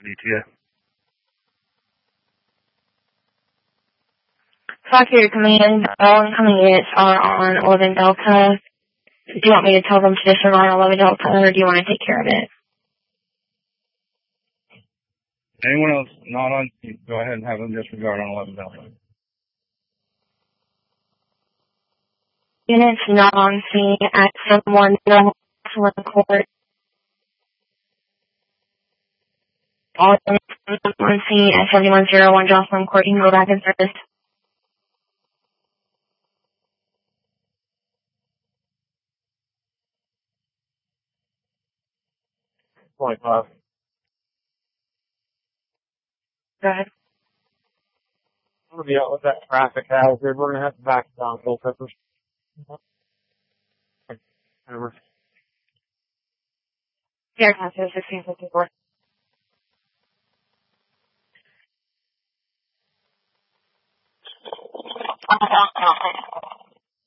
ETA. Talk to your command. All incoming units are on 11 Delta. Do you want me to tell them to disregard 11 Delta, or do you want to take care of it? Anyone else not on, go ahead and have them disregard on 11 Delta. Units not on scene at 710 Court. All units on scene at 7101 Jocelyn Court. You can go back in service. 25. Go ahead. I'm going to be out with that traffic hazard. We're going to have to back down Culpeppers. Over. Here, Council 1654.